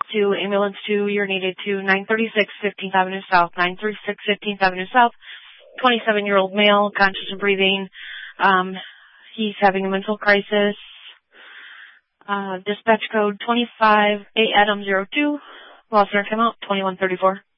to ambulance 2, you're needed to 936 15th Avenue South, 936 15th Avenue South, 27-year-old male, conscious and breathing. He's having a mental crisis. Dispatch code 25 8 Adam 02. Lost center come out 2134.